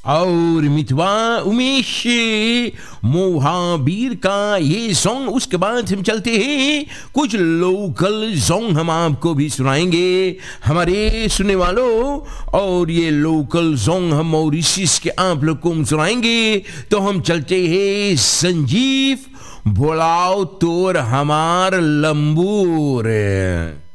और मितवा उमेश मोहाबीर का ये सॉन्ग। उसके बाद हम चलते हैं कुछ लोकल सॉन्ग हम आपको भी सुनाएंगे हमारे सुनने वालों। और ये लोकल सॉन्ग हम मॉरिशस के आप लोग को हम सुनाएंगे। तो हम चलते हैं संजीव भोलाओ तोर हमार लंबूर।